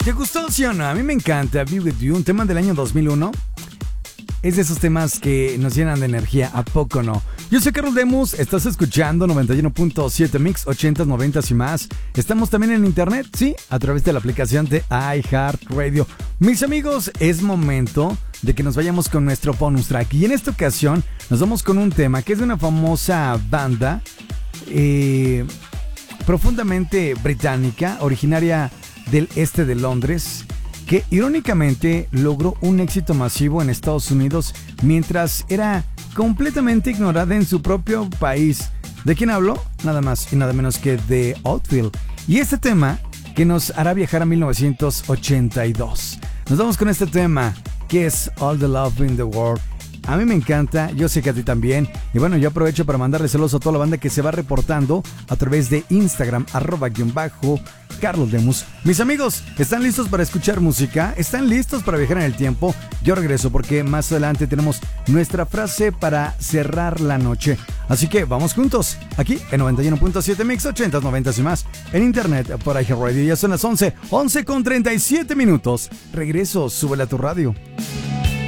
¿Te gustó, sí o no? A mí me encanta Be With You, un tema del año 2001. Es de esos temas que nos llenan de energía, ¿a poco no? Yo soy Carlos Lemus, estás escuchando 91.7 Mix, 80s, 90s y más. Estamos también en internet, sí, a través de la aplicación de iHeartRadio. Mis amigos, es momento de que nos vayamos con nuestro bonus track. Y en esta ocasión nos vamos con un tema que es de una famosa banda profundamente británica, originaria del este de Londres, que irónicamente logró un éxito masivo en Estados Unidos mientras era completamente ignorada en su propio país. ¿De quién habló? Nada más y nada menos que de Outfield. Y este tema que nos hará viajar a 1982. Nos vamos con este tema que es All the Love in the World. A mí me encanta, yo sé que a ti también. Y bueno, yo aprovecho para mandarle saludos a toda la banda que se va reportando a través de Instagram, @Carlos Lemus. Mis amigos, ¿están listos para escuchar música? ¿Están listos para viajar en el tiempo? Yo regreso porque más adelante tenemos nuestra frase para cerrar la noche. Así que vamos juntos, aquí en 91.7 Mix, 80s, 90s y más. En internet, por iHeartRadio. Ya son las 11 con 37 minutos. Regreso, súbele a tu radio.